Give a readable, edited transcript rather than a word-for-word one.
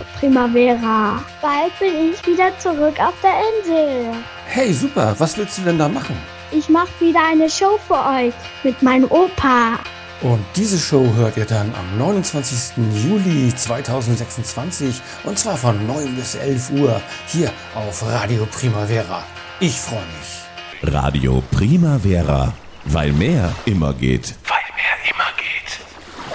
Primavera. Bald bin ich wieder zurück auf der Insel. Hey, super. Was willst du denn da machen? Ich mache wieder eine Show für euch mit meinem Opa. Und diese Show hört ihr dann am 29. Juli 2026 und zwar von 9 bis 11 Uhr hier auf Radio Primavera. Ich freue mich. Radio Primavera, weil mehr immer geht.